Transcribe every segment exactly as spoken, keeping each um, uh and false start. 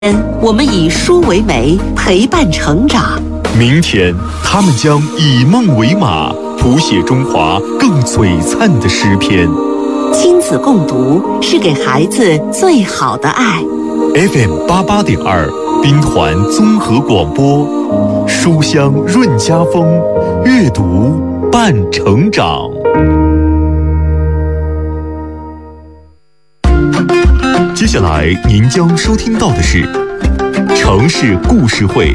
我们以书为媒，陪伴成长。 明天，他们将以梦为马，谱写中华更璀璨的诗篇。 亲子共读是给孩子最好的爱。 F M 八八点二，兵团综合广播，书香润家风，阅读伴成长。接下来您将收听到的是城市故事会。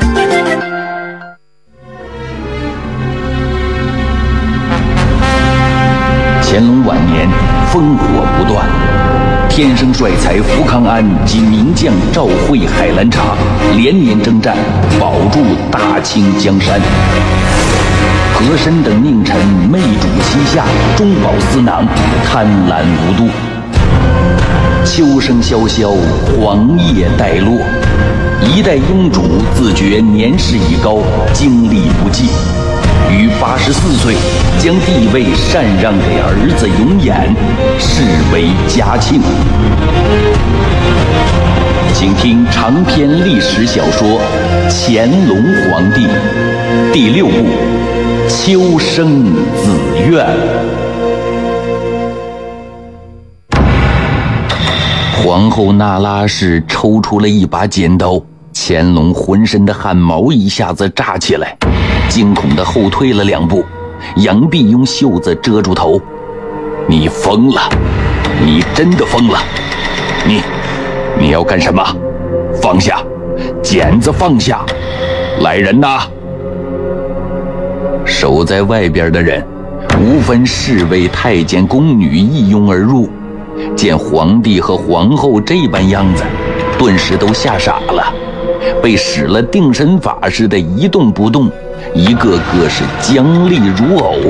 乾隆晚年，烽火不断，天生帅才福康安及名将赵惠、海兰察连年征战，保住大清江山。和珅等佞臣媚主膝下，中饱私囊，贪婪无度。秋声萧萧，黄叶待落，一代英主自觉年事已高，精力不济，于八十四岁将帝位禅让给儿子永琰，视为嘉庆。请听长篇历史小说《乾隆皇帝》第六部《秋生子愿》。皇后那拉氏抽出了一把剪刀，乾隆浑身的汗毛一下子炸起来，惊恐地后退了两步，扬臂用袖子遮住头。你疯了，你真的疯了，你你要干什么？放下剪子，放下！来人呐！守在外边的人无分侍卫、太监、宫女一拥而入，见皇帝和皇后这般样子，顿时都吓傻了，被使了定身法似的一动不动，一个个是僵立如偶。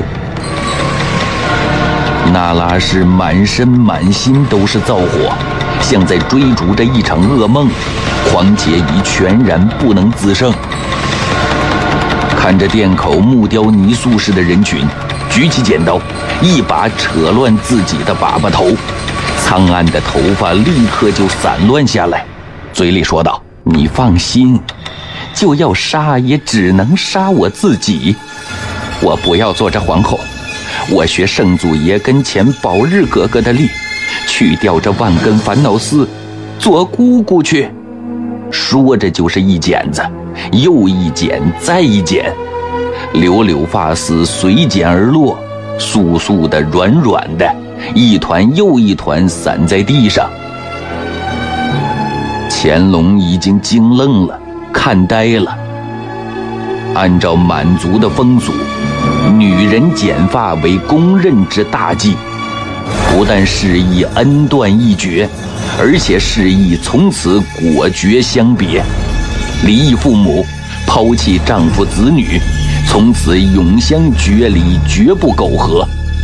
那拉氏满身满心都是燥火，像在追逐着一场噩梦，况且已全然不能自胜。看着殿口木雕泥塑似的人群，举起剪刀，一把扯乱自己的粑粑头，苍暗的头发立刻就散乱下来，嘴里说道：你放心，就要杀也只能杀我自己，我不要做这皇后，我学圣祖爷跟前保日格格的力，去掉这万根烦恼丝，做姑姑去。说着就是一剪子，又一剪，再一剪，绺绺发丝随剪而落，素素的，软软的，一团又一团散在地上。乾隆已经惊愣了，看呆了。按照满族的风俗，女人剪发为公认之大忌，不但示意恩断义绝，而且示意从此果决相别，离异父母，抛弃丈夫子女，从此永相绝离，绝不苟合。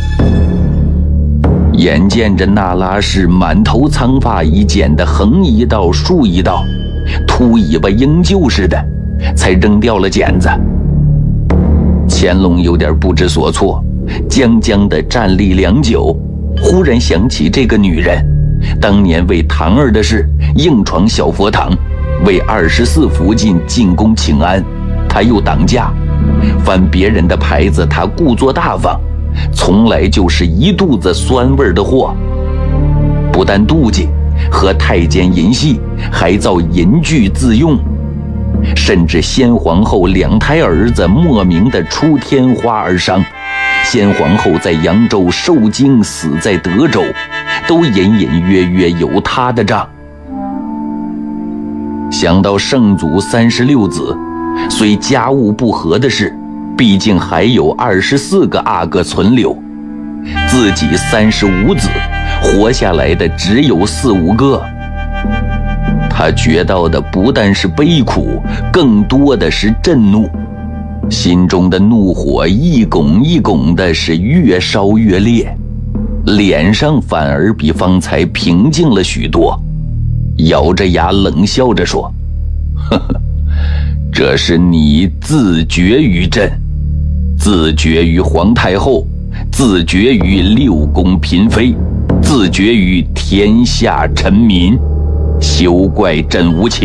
眼见着那拉氏满头苍发已剪得横一道竖一道，秃尾巴鹰鹫似的，才扔掉了剪子。乾隆有点不知所措，僵僵地站立良久，忽然想起这个女人当年为堂儿的事硬闯小佛堂，为二十四福晋进宫请安，他又挡驾，翻别人的牌子他故作大方，从来就是一肚子酸味的货。不但妒忌，和太监淫戏，还造淫具自用，甚至先皇后两胎儿子莫名的出天花而伤，先皇后在扬州受惊，死在德州，都隐隐约约有他的账。想到圣祖三十六子，虽家务不和的事，毕竟还有二十四个阿哥存留，自己三十五子，活下来的只有四五个。他觉到的不但是悲苦，更多的是震怒，心中的怒火一拱一拱的是越烧越烈，脸上反而比方才平静了许多，咬着牙冷笑着说：呵呵，这是你自绝于朕，自绝于皇太后，自绝于六宫嫔妃，自绝于天下臣民。 休怪朕无情。